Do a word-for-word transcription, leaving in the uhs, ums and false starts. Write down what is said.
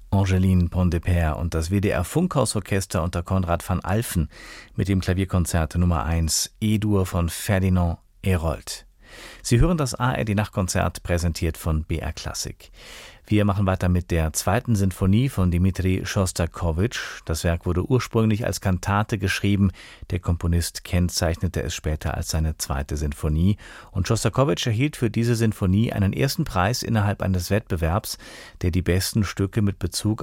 Angeline Pontdepère und das W D R Funkhausorchester unter Konrad van Alphen mit dem Klavierkonzert Nummer eins E-Dur von Ferdinand Hérold. Sie hören das A R D-Nachtkonzert, präsentiert von B R Klassik. Wir machen weiter mit der zweiten Sinfonie von Dmitri Schostakowitsch. Das Werk wurde ursprünglich als Kantate geschrieben. Der Komponist kennzeichnete es später als seine zweite Sinfonie. Und Schostakowitsch erhielt für diese Sinfonie einen ersten Preis innerhalb eines Wettbewerbs, der die besten Stücke mit Bezug